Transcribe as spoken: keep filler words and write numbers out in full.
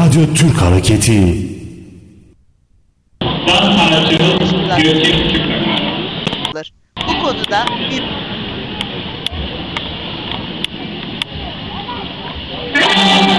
Radyo Türk Hareketi. Dans sanatçımız Gökçe Küçükler. Bu konuda bir